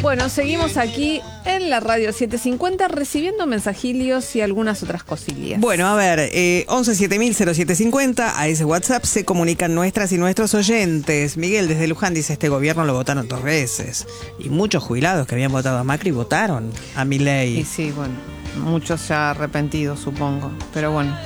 Bueno, seguimos aquí en la radio 750 recibiendo mensajilios y algunas otras cosillas. Bueno, a ver, 11-7000-0750, a ese WhatsApp se comunican nuestras y nuestros oyentes. Miguel desde Luján dice, este gobierno lo votaron 2 veces. Y muchos jubilados que habían votado a Macri votaron a Milei. Y sí, bueno, muchos ya arrepentidos, supongo. Pero bueno.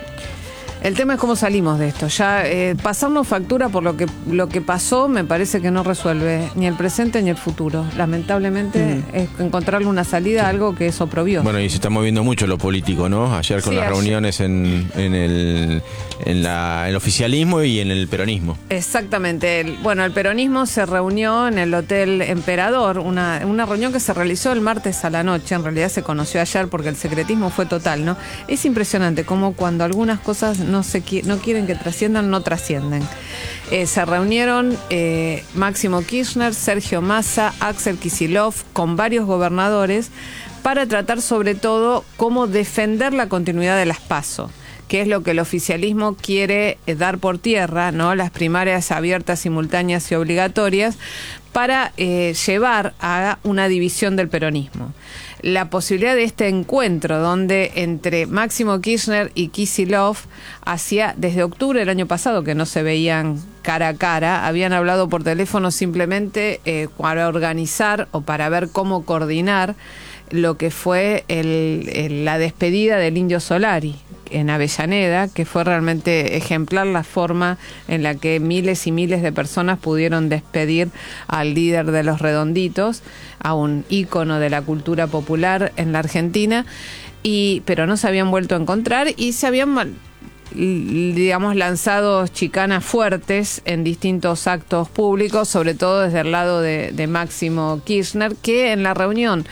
El tema es cómo salimos de esto. Ya pasarnos factura por lo que pasó me parece que no resuelve ni el presente ni el futuro. Lamentablemente es encontrarle una salida a algo que es oprobio. Bueno, y se está moviendo mucho lo político, ¿no? Ayer con las reuniones en el oficialismo y en el peronismo. Exactamente. El peronismo se reunió en el Hotel Emperador, una reunión que se realizó el martes a la noche. En realidad se conoció ayer porque el secretismo fue total, ¿no? Es impresionante cómo cuando algunas cosas no quieren que trasciendan, no trascienden. Se reunieron Máximo Kirchner, Sergio Massa, Axel Kicillof, con varios gobernadores para tratar sobre todo cómo defender la continuidad de las PASO, que es lo que el oficialismo quiere dar por tierra, ¿no? Las primarias abiertas, simultáneas y obligatorias, para llevar a una división del peronismo. La posibilidad de este encuentro donde entre Máximo Kirchner y Kicillof hacía desde octubre del año pasado que no se veían cara a cara, habían hablado por teléfono simplemente para organizar o para ver cómo coordinar lo que fue la despedida del Indio Solari en Avellaneda, que fue realmente ejemplar la forma en la que miles y miles de personas pudieron despedir al líder de los Redonditos, a un ícono de la cultura popular en la Argentina, pero no se habían vuelto a encontrar y se habían, digamos, lanzado chicanas fuertes en distintos actos públicos, sobre todo desde el lado de Máximo Kirchner, que en la reunión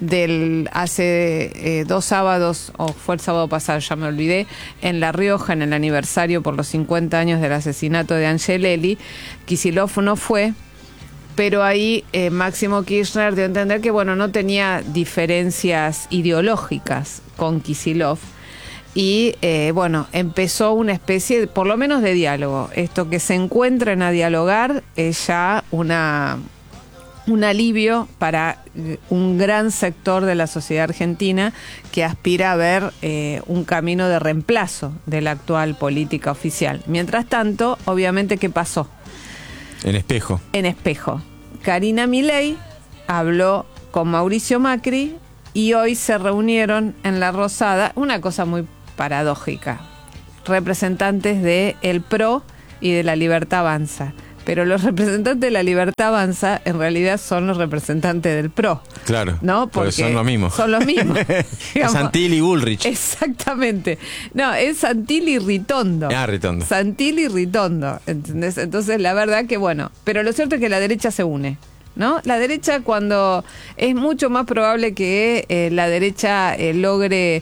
hace 2 sábados, o fue el sábado pasado, ya me olvidé, en La Rioja, en el aniversario por los 50 años del asesinato de Angelelli, Kicillof no fue, pero ahí Máximo Kirchner dio a entender que, bueno, no tenía diferencias ideológicas con Kicillof. Y empezó una especie, por lo menos de diálogo. Esto que se encuentren a dialogar es ya un alivio para un gran sector de la sociedad argentina que aspira a ver un camino de reemplazo de la actual política oficial. Mientras tanto, obviamente, ¿qué pasó? En espejo. En espejo. Karina Milei habló con Mauricio Macri y hoy se reunieron en La Rosada, una cosa muy paradójica, representantes de el PRO y de la Libertad Avanza. Pero los representantes de la Libertad Avanza en realidad son los representantes del PRO. Claro, ¿no? Porque son los mismos. Son los mismos. Santilli y Bullrich. Exactamente. No, es Santilli y Ritondo. Ritondo. Santilli y Ritondo. ¿Entendés? Entonces, la verdad que bueno. Pero lo cierto es que la derecha se une, ¿no? La derecha, cuando es mucho más probable que la derecha logre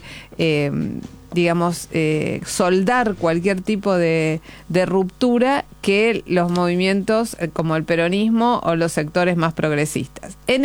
soldar cualquier tipo de ruptura que los movimientos como el peronismo o los sectores más progresistas.